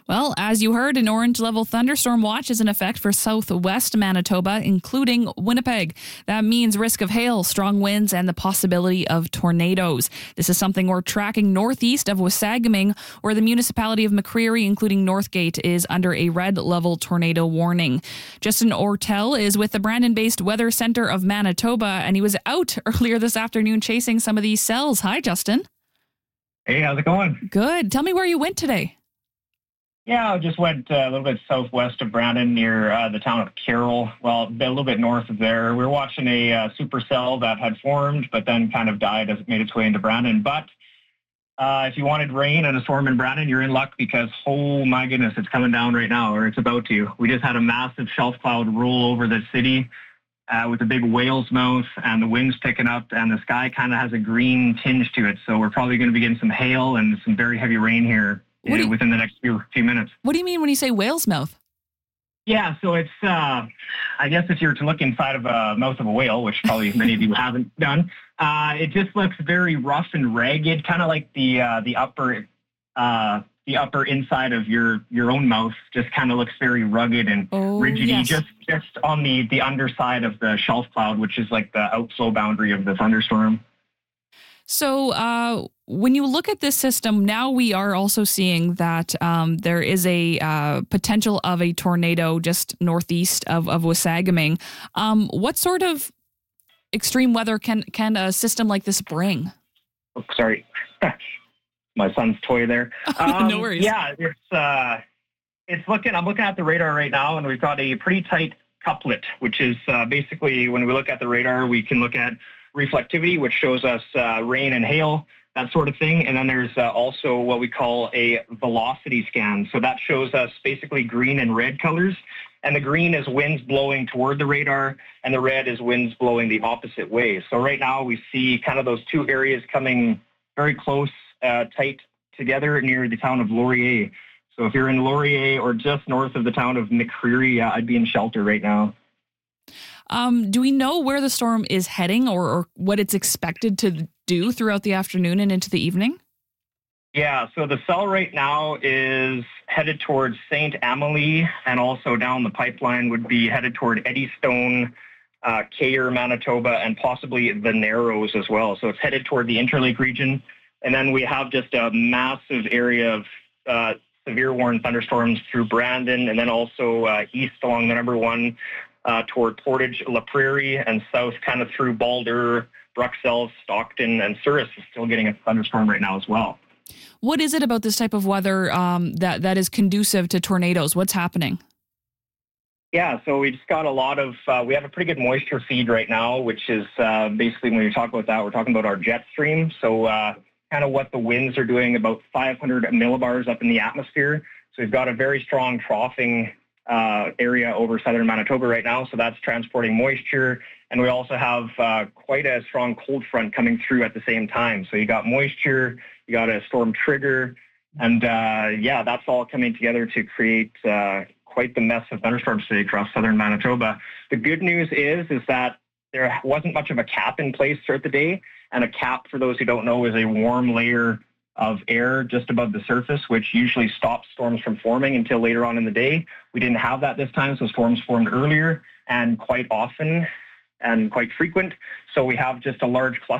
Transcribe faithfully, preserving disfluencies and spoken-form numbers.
Well, as you heard, an orange-level thunderstorm watch is in effect for southwest Manitoba, including Winnipeg. That means risk of hail, strong winds, and the possibility of tornadoes. This is something we're tracking northeast of Wasagaming, where the municipality of McCreary, including Northgate, is under a red-level tornado warning. Justin Ortel is with the Brandon-based Weather Center of Manitoba, and he was out earlier this afternoon chasing some of these cells. Hi, Justin. Hey, how's it going? Good. Tell me where you went today. Yeah, I just went uh, a little bit southwest of Brandon near uh, the town of Carroll. Well, a little bit north of there. We were watching a uh, supercell that had formed, but then kind of died as it made its way into Brandon. But uh, if you wanted rain and a storm in Brandon, you're in luck because, oh my goodness, it's coming down right now, or it's about to. We just had a massive shelf cloud roll over the city uh, with a big whale's mouth, and the wind's picking up, and the sky kind of has a green tinge to it. So we're probably going to be getting some hail and some very heavy rain here. What do you, within the next few few minutes. What do you mean when you say whale's mouth? Yeah, so it's, uh, I guess if you were to look inside of a mouth of a whale, which probably many of you haven't done, uh, it just looks very rough and ragged, kind of like the uh, the upper uh, the upper inside of your, your own mouth just kind of looks very rugged and oh, rigidy, yes. just just on the, the underside of the shelf cloud, which is like the outflow boundary of the thunderstorm. So uh, when you look at this system, now we are also seeing that um, there is a uh, potential of a tornado just northeast of, of Wasagaming. Um, what sort of extreme weather can, can a system like this bring? Oh, sorry, my son's toy there. Um, no worries. Yeah, it's uh, it's looking. I'm looking at the radar right now, and we've got a pretty tight couplet, which is uh, basically when we look at the radar, we can look at reflectivity, which shows us uh, rain and hail, that sort of thing. And then there's uh, also what we call a velocity scan. So that shows us basically green and red colors. And the green is winds blowing toward the radar, and the red is winds blowing the opposite way. So right now we see kind of those two areas coming very close, uh, tight together near the town of Laurier. So if you're in Laurier or just north of the town of McCreary, uh, I'd be in shelter right now. Um, do we know where the storm is heading or, or what it's expected to do throughout the afternoon and into the evening? Yeah, so the cell right now is headed towards Saint Amelie, and also down the pipeline would be headed toward Eddystone, uh, Cayer, Manitoba, and possibly the Narrows as well. So it's headed toward the Interlake region. And then we have just a massive area of uh, severe warning thunderstorms through Brandon, and then also uh, east along the number one Uh, toward Portage, La Prairie, and south kind of through Baldur, Bruxelles, Stockton, and Souris is still getting a thunderstorm right now as well. What is it about this type of weather um, that, that is conducive to tornadoes? What's happening? Yeah, so we just got a lot of, uh, we have a pretty good moisture feed right now, which is uh, basically when we talk about that, we're talking about our jet stream. So uh, kind of what the winds are doing, about five hundred millibars up in the atmosphere. So we've got a very strong troughing Uh, area over southern Manitoba right now, so that's transporting moisture, and we also have uh, quite a strong cold front coming through at the same time. So you got moisture, you got a storm trigger, and uh, yeah, that's all coming together to create uh, quite the mess of thunderstorms today across southern Manitoba. The good news is, is that there wasn't much of a cap in place throughout the day, and a cap, for those who don't know, is a warm layer of air just above the surface, which usually stops storms from forming until later on in the day. We didn't have that this time, so storms formed earlier and quite often and quite frequent. So we have just a large cluster